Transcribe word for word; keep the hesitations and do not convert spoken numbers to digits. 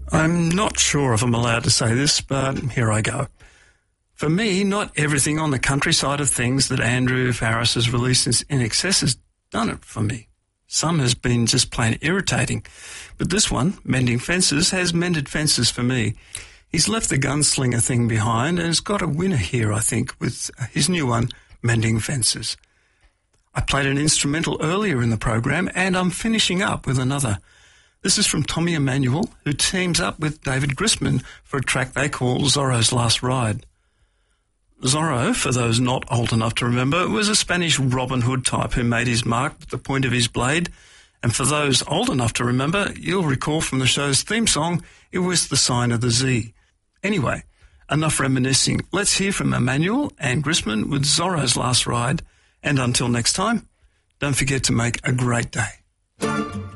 I'm not sure if I'm allowed to say this, but here I go. For me, not everything on the country side of things that Andrew Farriss has released in I N X S has done it for me. Some has been just plain irritating. But this one, Mending Fences, has mended fences for me. He's left the gunslinger thing behind and has got a winner here, I think, with his new one, Mending Fences. I played an instrumental earlier in the program, and I'm finishing up with another. This is from Tommy Emmanuel, who teams up with David Grisman for a track they call Zorro's Last Ride. Zorro, for those not old enough to remember, was a Spanish Robin Hood type who made his mark with the point of his blade. And for those old enough to remember, you'll recall from the show's theme song, it was the sign of the Z. Anyway, enough reminiscing. Let's hear from Emmanuel and Grisman with Zorro's Last Ride. And until next time, don't forget to make a great day.